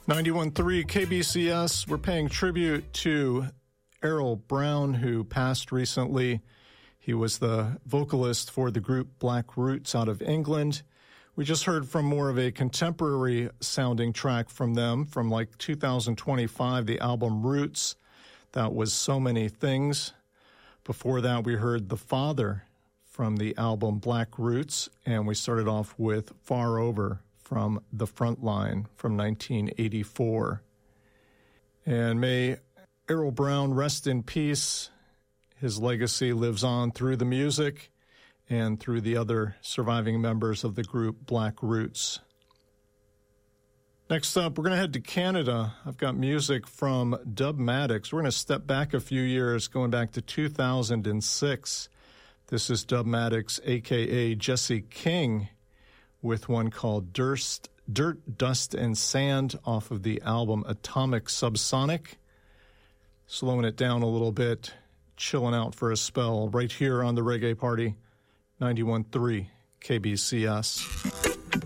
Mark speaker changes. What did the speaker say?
Speaker 1: 91.3 KBCS, we're paying tribute to Errol Brown, who passed recently. He was the vocalist for the group Black Roots out of England. We just heard from more of a contemporary sounding track from them from like 2025, the album Roots. That was So Many Things. Before that, we heard The Father from the album Black Roots, and we started off with Far Over from The Frontline from 1984. And may Errol Brown rest in peace. His legacy lives on through the music and through the other surviving members of the group Black Roots. Next up, we're going to head to Canada. I've got music from Dubmatix. We're going to step back a few years, going back to 2006. This is Dubmatix, a.k.a. Jesse King, with one called Dirt, Dust, and Sand off of the album Atomic Subsonic. Slowing it down a little bit, chilling out for a spell right here on the Reggae Party, 91.3 KBCS.